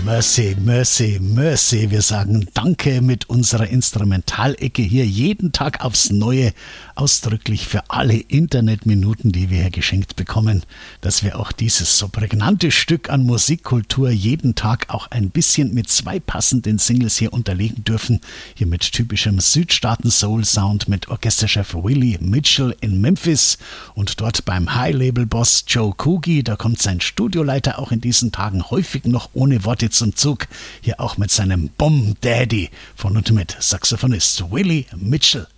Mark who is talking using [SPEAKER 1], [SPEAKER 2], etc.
[SPEAKER 1] Mercy, mercy, mercy. Wir sagen Danke mit unserer Instrumentalecke hier jeden Tag aufs Neue, ausdrücklich für alle Internetminuten, die wir hier geschenkt bekommen, dass wir auch dieses so prägnante Stück an Musikkultur jeden Tag auch ein bisschen mit 2 passenden Singles hier unterlegen dürfen. Hier mit typischem Südstaaten-Soul-Sound mit Orchesterchef Willie Mitchell in Memphis und dort beim High-Label-Boss Joe Coogee. Da kommt sein Studioleiter auch in diesen Tagen häufig noch ohne Worte zum Zug. Hier auch mit seinem Bomb Daddy von und mit Saxophonist Willie Mitchell.